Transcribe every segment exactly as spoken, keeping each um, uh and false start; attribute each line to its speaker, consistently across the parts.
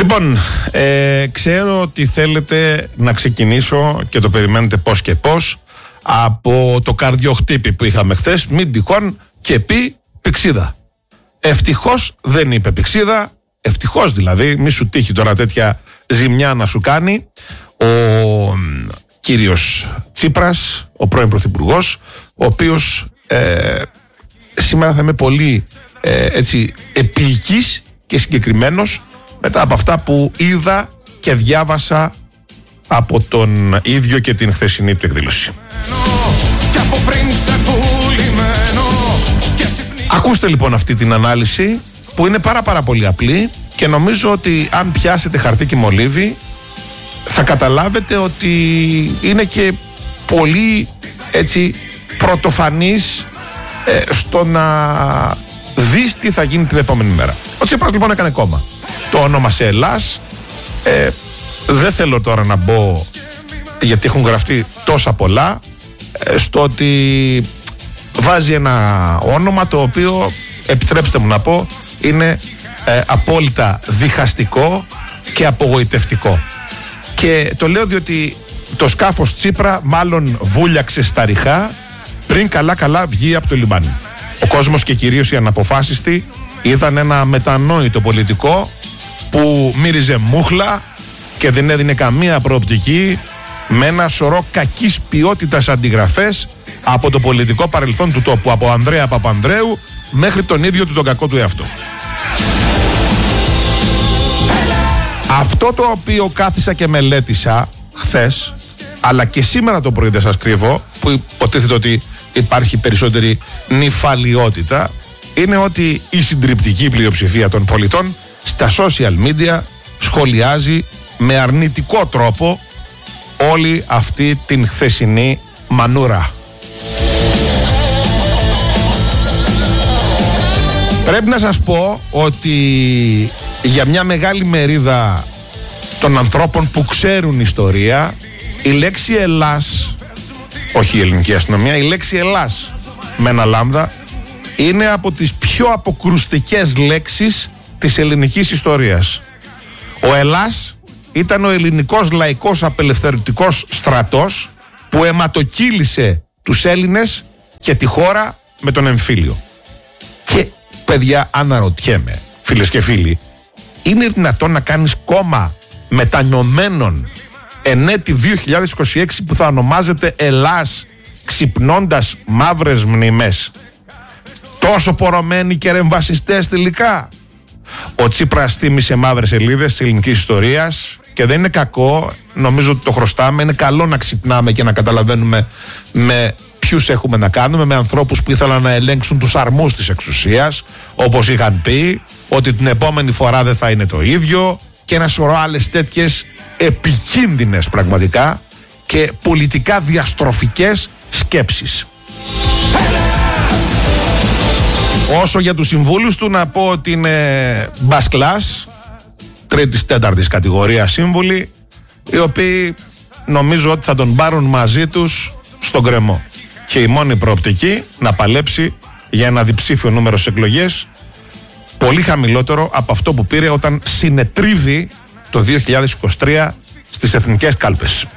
Speaker 1: Λοιπόν, ε, ξέρω ότι θέλετε να ξεκινήσω και το περιμένετε πώς και πώς από το καρδιοχτύπη που είχαμε χθες, μην τυχόν και πει πηξίδα. Ευτυχώς δεν είπε πηξίδα, ευτυχώς δηλαδή, μη σου τύχει τώρα τέτοια ζημιά να σου κάνει ο κύριος Τσίπρας, ο πρώην πρωθυπουργός, ο οποίος ε, σήμερα θα είμαι πολύ ε, έτσι επίοικης και συγκεκριμένος μετά από αυτά που είδα και διάβασα από τον ίδιο και την χθεσινή του εκδήλωση. Ακούστε λοιπόν αυτή την ανάλυση που είναι πάρα πάρα πολύ απλή και νομίζω ότι αν πιάσετε χαρτί και μολύβι θα καταλάβετε ότι είναι και πολύ έτσι πρωτοφανής ε, στο να δεις τι θα γίνει την επόμενη μέρα. Ο Τσίπρας λοιπόν έκανε κόμμα. Το όνομασε Ελλάς. Ε, δεν θέλω τώρα να μπω, γιατί έχουν γραφτεί τόσα πολλά, ε, στο ότι βάζει ένα όνομα το οποίο, επιτρέψτε μου να πω, είναι ε, απόλυτα διχαστικό και απογοητευτικό. Και το λέω διότι το σκάφος Τσίπρα μάλλον βούλιαξε στα ριχά πριν καλά καλά βγει από το λιμάνι. Ο κόσμος και κυρίως οι αναποφάσιστοι είδαν ένα μετανόητο πολιτικό που μύριζε μούχλα και δεν έδινε καμία προοπτική, με ένα σωρό κακής ποιότητας αντιγραφές από το πολιτικό παρελθόν του τόπου, από Ανδρέα Παπανδρέου μέχρι τον ίδιο του τον κακό του εαυτό. Αυτό το οποίο κάθισα και μελέτησα χθες, αλλά και σήμερα το πρωί δεν σας κρύβω, που υποτίθεται ότι υπάρχει περισσότερη νυφαλιότητα, είναι ότι η συντριπτική πλειοψηφία των πολιτών στα social media σχολιάζει με αρνητικό τρόπο όλη αυτή την χθεσινή μανούρα. Πρέπει να σας πω ότι για μια μεγάλη μερίδα των ανθρώπων που ξέρουν ιστορία, η λέξη Ελλάς, όχι η ελληνική αστυνομία, η λέξη Ελλάς με ένα λάμδα, είναι από τις πιο αποκρουστικές λέξεις της ελληνικής ιστορίας. Ο Ελλάς ήταν ο ελληνικός λαϊκός απελευθερωτικός στρατός που αιματοκύλησε τους Έλληνες και τη χώρα με τον εμφύλιο. Και παιδιά, αναρωτιέμαι, φίλες και φίλοι, είναι δυνατόν να κάνεις κόμμα μετανιωμένων εν έτη δύο χιλιάδες είκοσι έξι που θα ονομάζεται Ελλάς, ξυπνώντας μαύρες μνήμες? Τόσο πορωμένοι και ρεμβασιστές τελικά. Ο Τσίπρας θύμισε μαύρες σελίδες της ελληνικής ιστορίας και δεν είναι κακό, νομίζω ότι το χρωστάμε. Είναι καλό να ξυπνάμε και να καταλαβαίνουμε με ποιους έχουμε να κάνουμε, με ανθρώπους που ήθελαν να ελέγξουν τους αρμούς της εξουσίας, όπως είχαν πει ότι την επόμενη φορά δεν θα είναι το ίδιο, και ένα σωρό άλλες τέτοιες επικίνδυνες πραγματικά και πολιτικά διαστροφικές σκέψεις. Όσο για τους συμβούλους του, να πω ότι είναι μπας κλάς, τρίτης τέταρτης κατηγορία σύμβουλοι, οι οποίοι νομίζω ότι θα τον πάρουν μαζί τους στον γκρεμό. Και η μόνη προοπτική να παλέψει για ένα διψήφιο νούμερο στις εκλογές, πολύ χαμηλότερο από αυτό που πήρε όταν συνετρίβει το δύο χιλιάδες είκοσι τρία στις εθνικές κάλπες.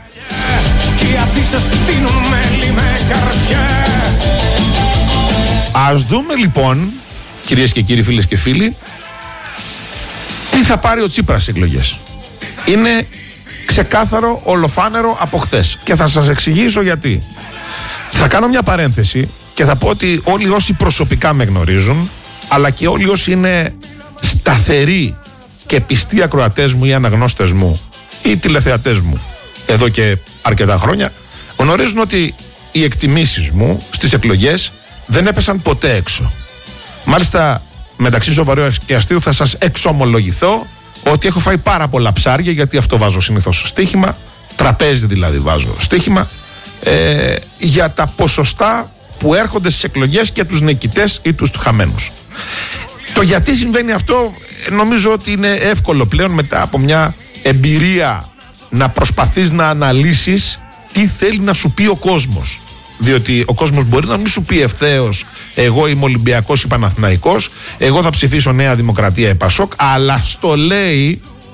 Speaker 1: Ας δούμε λοιπόν, κυρίες και κύριοι, φίλες και φίλοι, τι θα πάρει ο Τσίπρας στις εκλογές. Είναι ξεκάθαρο, ολοφάνερο από χθες και θα σας εξηγήσω γιατί. Θα κάνω μια παρένθεση και θα πω ότι όλοι όσοι προσωπικά με γνωρίζουν, αλλά και όλοι όσοι είναι σταθεροί και πιστοί ακροατές μου ή αναγνώστες μου ή τηλεθεατές μου εδώ και αρκετά χρόνια, γνωρίζουν ότι οι εκτιμήσεις μου στις εκλογές δεν έπεσαν ποτέ έξω. Μάλιστα, μεταξύ σοβαρού και αστείου θα σας εξομολογηθώ ότι έχω φάει πάρα πολλά ψάρια, γιατί αυτό βάζω συνήθως στοίχημα, τραπέζι δηλαδή βάζω στοίχημα, ε, για τα ποσοστά που έρχονται στις εκλογές και τους νικητές ή τους χαμένους. Το γιατί συμβαίνει αυτό νομίζω ότι είναι εύκολο πλέον μετά από μια εμπειρία να προσπαθείς να αναλύσεις τι θέλει να σου πει ο κόσμος. Διότι ο κόσμος μπορεί να μην σου πει ευθέως εγώ είμαι Ολυμπιακός ή Παναθηναϊκός, εγώ θα ψηφίσω Νέα Δημοκρατία ή Πασόκ, αλλά στο λέει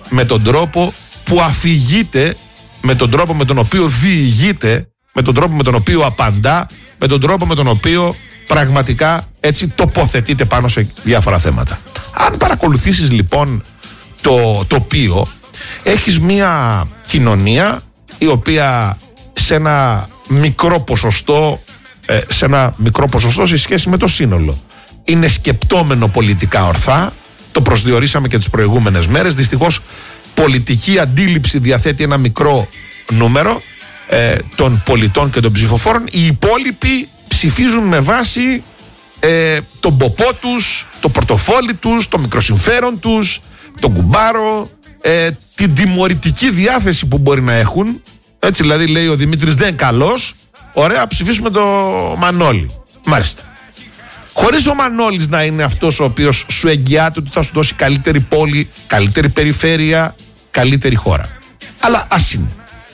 Speaker 1: με τον τρόπο που αφηγείται, με τον τρόπο με τον οποίο διηγείται, με τον τρόπο με τον οποίο απαντά, με τον τρόπο με τον οποίο πραγματικά έτσι τοποθετείται πάνω σε διάφορα θέματα. Αν παρακολουθήσεις λοιπόν το τοπίο, έχεις μια κοινωνία η οποία σε ένα μικρό ποσοστό, ε, σε ένα μικρό ποσοστό σε σχέση με το σύνολο, είναι σκεπτόμενο πολιτικά ορθά. Το προσδιορίσαμε και τις προηγούμενες μέρες. Δυστυχώς πολιτική αντίληψη διαθέτει ένα μικρό νούμερο ε, των πολιτών και των ψηφοφόρων. Οι υπόλοιποι ψηφίζουν με βάση ε, τον ποπό τους, το πορτοφόλι τους, το μικροσυμφέρον τους, τον κουμπάρο, ε, την τιμωρητική διάθεση που μπορεί να έχουν. Έτσι δηλαδή λέει ο Δημήτρης δεν είναι καλός, ωραία, ψηφίσουμε το Μανώλη. Μάλιστα. Χωρίς ο Μανώλης να είναι αυτός ο οποίος σου εγγυάται ότι θα σου δώσει καλύτερη πόλη, καλύτερη περιφέρεια, καλύτερη χώρα. Αλλά ας είναι.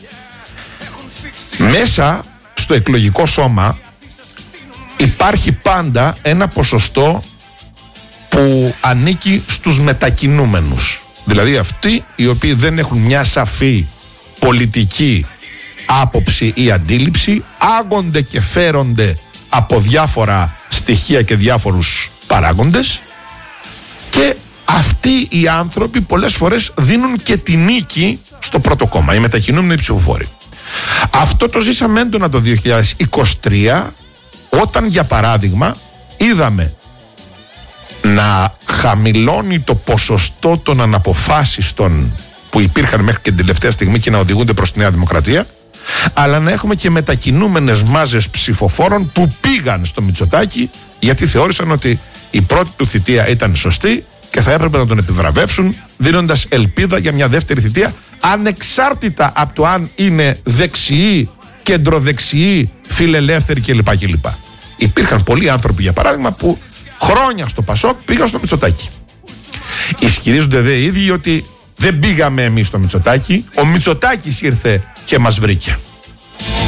Speaker 1: Μέσα στο εκλογικό σώμα υπάρχει πάντα ένα ποσοστό που ανήκει στους μετακινούμενους. Δηλαδή αυτοί οι οποίοι δεν έχουν μια σαφή πολιτική άποψη ή αντίληψη, άγονται και φέρονται από διάφορα στοιχεία και διάφορους παράγοντες, και αυτοί οι άνθρωποι πολλές φορές δίνουν και τη νίκη στο πρώτο κόμμα, οι μετακινούμενοι ψηφοφόροι. Αυτό το ζήσαμε έντονα το δύο χιλιάδες είκοσι τρία, όταν για παράδειγμα είδαμε να χαμηλώνει το ποσοστό των αναποφάσιστων που υπήρχαν μέχρι και την τελευταία στιγμή και να οδηγούνται προς τη Νέα Δημοκρατία, αλλά να έχουμε και μετακινούμενες μάζες ψηφοφόρων που πήγαν στο Μητσοτάκη γιατί θεώρησαν ότι η πρώτη του θητεία ήταν σωστή και θα έπρεπε να τον επιβραβεύσουν, δίνοντας ελπίδα για μια δεύτερη θητεία, ανεξάρτητα από το αν είναι δεξιοί, κεντροδεξιοί, φιλελεύθεροι κλπ. κλπ. Υπήρχαν πολλοί άνθρωποι, για παράδειγμα, που χρόνια στο Πασόκ πήγαν στο Μητσοτάκη. Ισχυρίζονται δε οι ίδιοι ότι δεν πήγαμε εμείς στο Μητσοτάκη, ο Μητσοτάκης ήρθε και μας βρήκε.